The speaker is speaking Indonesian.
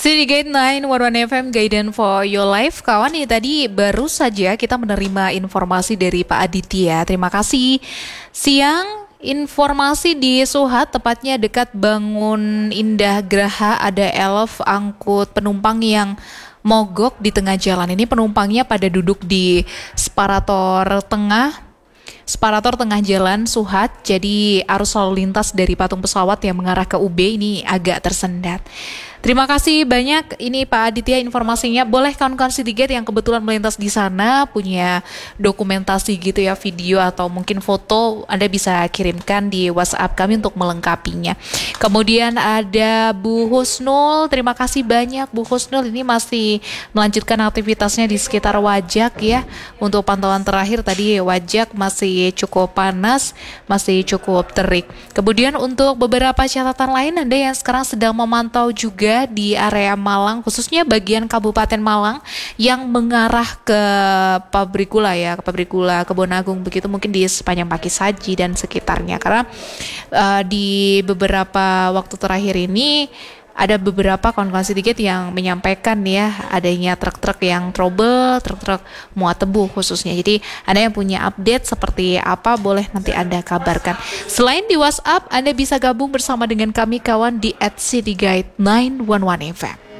City Gate 911 FM Guidance for Your Life. Kawan, ini tadi baru saja kita menerima informasi dari Pak Aditya. Terima kasih. Siang, informasi di Suhat, tepatnya dekat Bangun Indah Graha, ada elf angkut penumpang yang mogok di tengah jalan. Ini penumpangnya pada duduk di separator tengah jalan Suhat, jadi arus lalu lintas dari patung pesawat yang mengarah ke UB ini agak tersendat. Terima kasih banyak ini Pak Aditya informasinya. Boleh kawan-kawan Citygate yang kebetulan melintas di sana punya dokumentasi gitu ya, video atau mungkin foto, Anda bisa kirimkan di WhatsApp kami untuk melengkapinya. Kemudian ada Bu Husnul, terima kasih banyak Bu Husnul, ini masih melanjutkan aktivitasnya di sekitar Wajak ya. Untuk pantauan terakhir tadi Wajak masih cukup panas, masih cukup terik. Kemudian untuk beberapa catatan lain, Anda yang sekarang sedang memantau juga di area Malang, khususnya bagian Kabupaten Malang yang mengarah ke pabrik gula ya, ke pabrik gula Kebon Agung begitu, mungkin di sepanjang Paki Saji dan sekitarnya, karena di beberapa waktu terakhir ini ada beberapa kawan-kawan Citygate yang menyampaikan ya adanya truk-truk yang trouble, truk-truk muat tebu khususnya. Jadi Anda yang punya update seperti apa boleh nanti Anda kabarkan. Selain di WhatsApp, Anda bisa gabung bersama dengan kami kawan di @Citygate 911 FM.